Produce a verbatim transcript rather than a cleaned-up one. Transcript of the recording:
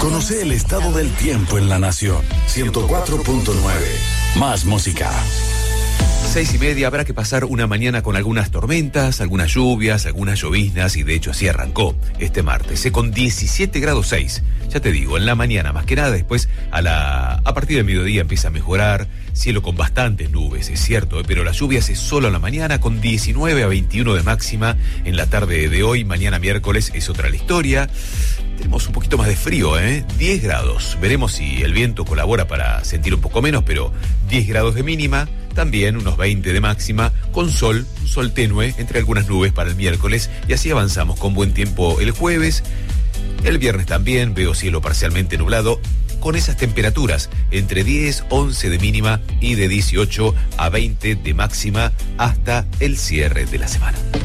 Conoce el estado del tiempo en la nación. ciento cuatro punto nueve. Más música. Seis y media, habrá que pasar una mañana con algunas tormentas, algunas lluvias, algunas lloviznas, y de hecho así arrancó este martes, eh, con diecisiete grados seis. Ya te digo, en la mañana más que nada, después a la a partir del mediodía empieza a mejorar, cielo con bastantes nubes, es cierto, eh, pero las lluvias es solo a la mañana, con diecinueve a veintiuno de máxima en la tarde de hoy. Mañana miércoles es otra la historia. Tenemos un poquito más de frío, ¿eh? diez grados. Veremos si el viento colabora para sentir un poco menos, pero diez grados de mínima, también unos veinte de máxima, con sol, un sol tenue entre algunas nubes para el miércoles, y así avanzamos con buen tiempo el jueves. El viernes también veo cielo parcialmente nublado, con esas temperaturas entre diez, once de mínima y de dieciocho a veinte de máxima hasta el cierre de la semana.